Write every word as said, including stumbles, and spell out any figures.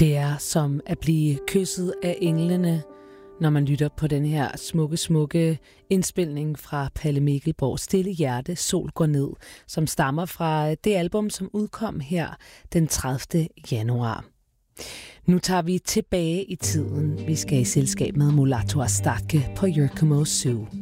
Det er som at blive kysset af englene, når man lytter på den her smukke, smukke indspilning fra Palle Mikkelborg, Stille Hjerte, Sol går ned, som stammer fra det album, som udkom her den tredivte januar. Nu tager vi tilbage i tiden. Vi skal i selskab med Mulatu Astatke på Jørkemo Zoo.